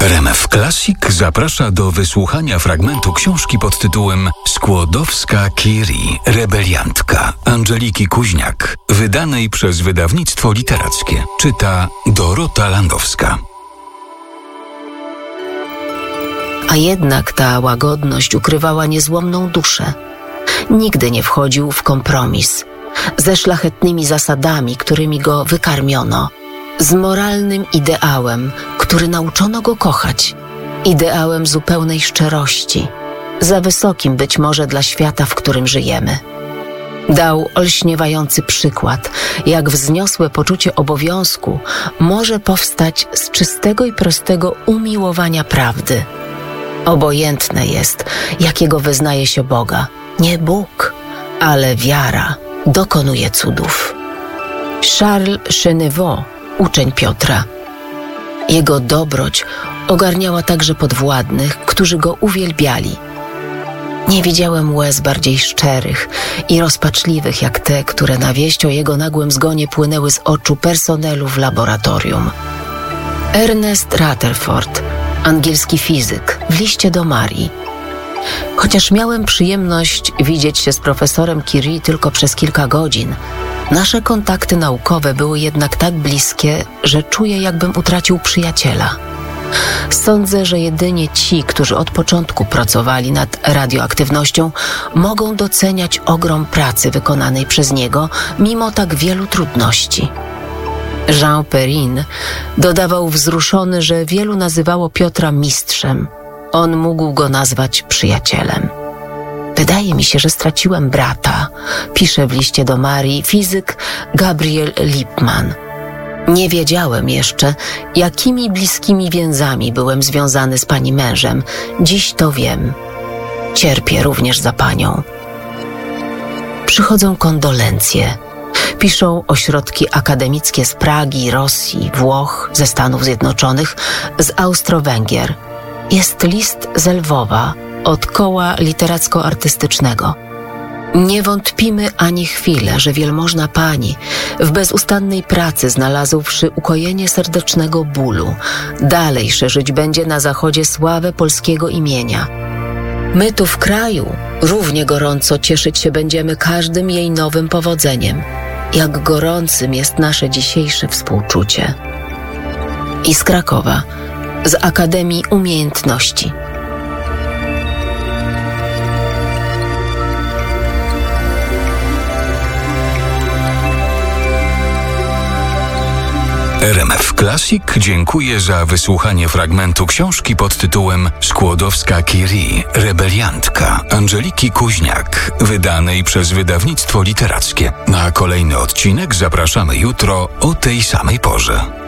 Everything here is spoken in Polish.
RMF Classic zaprasza do wysłuchania fragmentu książki pod tytułem Skłodowska-Curie, rebeliantka Angeliki Kuźniak, wydanej przez wydawnictwo literackie. Czyta Dorota Landowska. A jednak ta łagodność ukrywała niezłomną duszę. Nigdy nie wchodził w kompromis ze szlachetnymi zasadami, którymi go wykarmiono, z moralnym ideałem, który nauczono go kochać, ideałem zupełnej szczerości, za wysokim być może dla świata, w którym żyjemy. Dał olśniewający przykład, jak wzniosłe poczucie obowiązku może powstać z czystego i prostego umiłowania prawdy. Obojętne jest, jakiego wyznaje się Boga. Nie Bóg, ale wiara dokonuje cudów. Charles Chenevot, uczeń Piotra. Jego dobroć ogarniała także podwładnych, którzy go uwielbiali. Nie widziałem łez bardziej szczerych i rozpaczliwych jak te, które na wieść o jego nagłym zgonie płynęły z oczu personelu w laboratorium. Ernest Rutherford, angielski fizyk, w liście do Marii. Chociaż miałem przyjemność widzieć się z profesorem Curie tylko przez kilka godzin, nasze kontakty naukowe były jednak tak bliskie, że czuję, jakbym utracił przyjaciela. Sądzę, że jedynie ci, którzy od początku pracowali nad radioaktywnością, mogą doceniać ogrom pracy wykonanej przez niego, mimo tak wielu trudności. Jean Perrin dodawał wzruszony, że wielu nazywało Piotra mistrzem. On mógł go nazwać przyjacielem. Wydaje mi się, że straciłem brata, pisze w liście do Marii fizyk Gabriel Lippmann. Nie wiedziałem jeszcze, jakimi bliskimi więzami byłem związany z pani mężem. Dziś to wiem. Cierpię również za panią. Przychodzą kondolencje. Piszą ośrodki akademickie z Pragi, Rosji, Włoch, ze Stanów Zjednoczonych, z Austro-Węgier. Jest list z Lwowa, od koła literacko-artystycznego. Nie wątpimy ani chwilę, że wielmożna pani w bezustannej pracy, znalazłszy ukojenie serdecznego bólu, dalej szerzyć będzie na zachodzie sławę polskiego imienia. My tu w kraju równie gorąco cieszyć się będziemy każdym jej nowym powodzeniem, jak gorącym jest nasze dzisiejsze współczucie. I z Krakowa, z Akademii Umiejętności. RMF Classic dziękuję za wysłuchanie fragmentu książki pod tytułem Skłodowska-Curie, rebeliantka Angeliki Kuźniak, wydanej przez wydawnictwo literackie. Na kolejny odcinek zapraszamy jutro o tej samej porze.